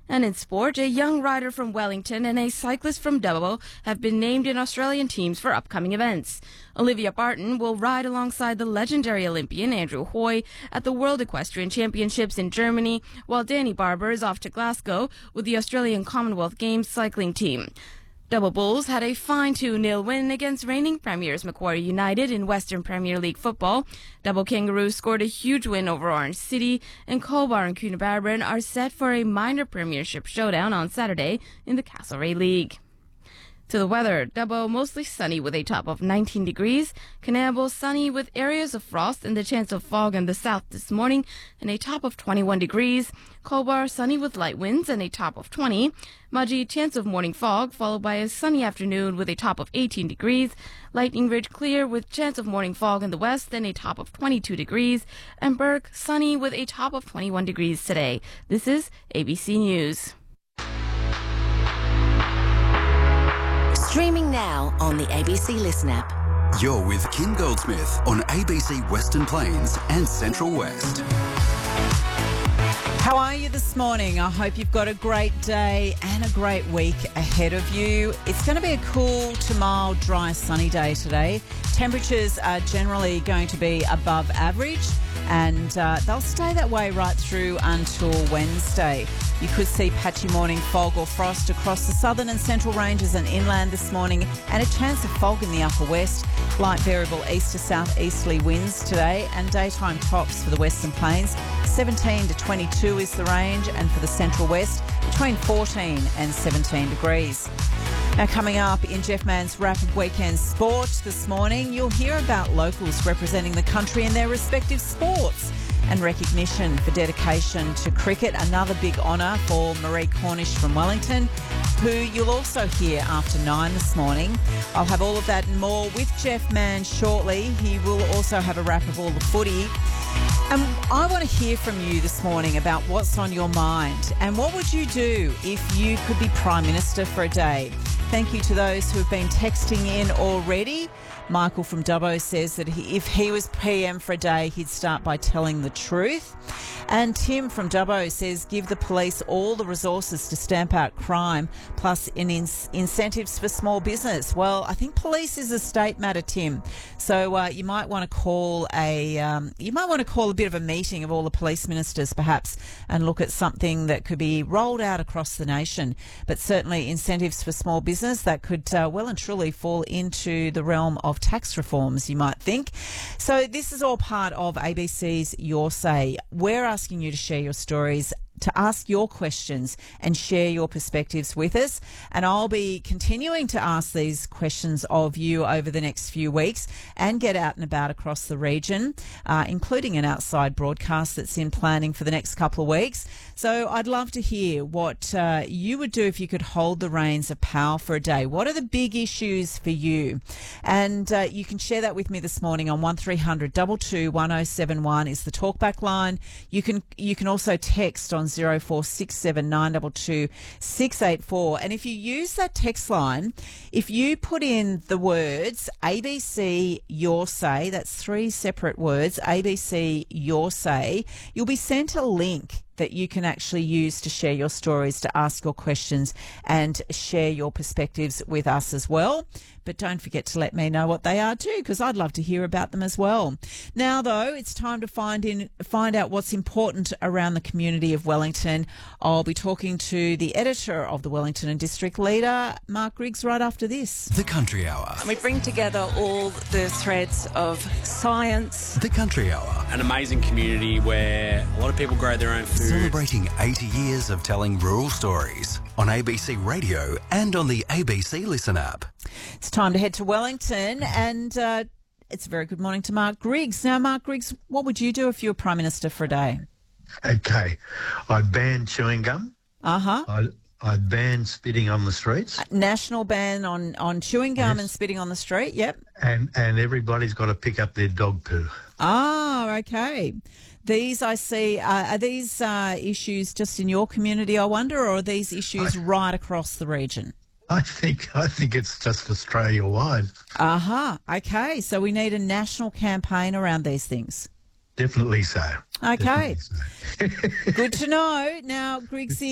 And in sport, a young rider from Wellington and a cyclist from Dubbo have been named in Australian teams for upcoming events. Olivia Barton will ride alongside the legendary Olympian Andrew Hoy at the World Equestrian Championships in Germany, while Danny Barber is off to Glasgow with the Australian Commonwealth Games cycling team. Dubbo Bulls had a fine 2-0 win against reigning premiers Macquarie United in Western Premier League football. Dubbo Kangaroos scored a huge win over Orange City, and Colbar and Coonabarabran are set for a minor premiership showdown on Saturday in the Castlereagh League. To the weather, Dubbo mostly sunny with a top of 19 degrees. Coonamble sunny with areas of frost and the chance of fog in the south this morning and a top of 21 degrees. Colbar sunny with light winds and a top of 20. Mudgee chance of morning fog followed by a sunny afternoon with a top of 18 degrees. Lightning Ridge clear with chance of morning fog in the west and a top of 22 degrees. And Burke sunny with a top of 21 degrees today. This is ABC News. Streaming now on the ABC Listen app. You're with Kim Goldsmith on ABC Western Plains and Central West. How are you this morning? I hope you've got a great day and a great week ahead of you. It's going to be a cool to mild, dry, sunny day today. Temperatures are generally going to be above average and they'll stay that way right through until Wednesday. You could see patchy morning fog or frost across the southern and central ranges and inland this morning, and a chance of fog in the upper west. Light variable east to southeasterly winds today, and daytime tops for the western plains. 17 to 22 is the range, and for the central west, between 14 and 17 degrees. Now, coming up in Jeff Mann's Rapid Weekend Sport this morning, you'll hear about locals representing the country in their respective sports and recognition for dedication to cricket, another big honour for Marie Cornish from Wellington, who you'll also hear after 9 this morning. I'll have all of that and more with Jeff Mann shortly. He will also have a wrap of all the footy. And I want to hear from you this morning about what's on your mind and what would you do if you could be Prime Minister for a day. Thank you to those who have been texting in already. Michael from Dubbo says that if he was PM for a day, he'd start by telling the truth. And Tim from Dubbo says give the police all the resources to stamp out crime, plus incentives for small business. Well, I think police is a state matter, Tim. So you might want to call a bit of a meeting of all the police ministers, perhaps, and look at something that could be rolled out across the nation. But certainly incentives for small business that could well and truly fall into the realm of tax reforms, you might think. So this is all part of ABC's Your Say. We're asking you to share your stories, to ask your questions and share your perspectives with us. And I'll be continuing to ask these questions of you over the next few weeks and get out and about across the region, including an outside broadcast that's in planning for the next couple of weeks. So I'd love to hear what you would do if you could hold the reins of power for a day. What are the big issues for you? And you can share that with me this morning on 1300 22 1071 is the talkback line. You can also text on 0467 922 684. And if you use that text line, if you put in the words ABC Your Say, that's 3 separate words, ABC Your Say, you'll be sent a link that you can actually use to share your stories, to ask your questions and share your perspectives with us as well. But don't forget to let me know what they are too, because I'd love to hear about them as well. Now, though, it's time to find out what's important around the community of Wellington. I'll be talking to the editor of the Wellington and District Leader, Mark Griggs, right after this. The Country Hour. We bring together all the threads of science. The Country Hour. An amazing community where a lot of people grow their own food. Celebrating 80 years of telling rural stories on ABC Radio and on the ABC Listen app. It's time to head to Wellington, and it's a very good morning to Mark Griggs. Now, Mark Griggs, what would you do if you were Prime Minister for a day? Okay. I'd ban chewing gum. Uh-huh. I'd ban spitting on the streets. National ban on chewing gum and spitting on the street, yep. And everybody's got to pick up their dog poo. Ah, okay. These, I see, are these issues just in your community, I wonder, or are these issues right across the region? I think it's just Australia-wide. Aha, okay. So we need a national campaign around these things. Definitely so. Okay. Definitely so. Good to know. Now, Griggsy,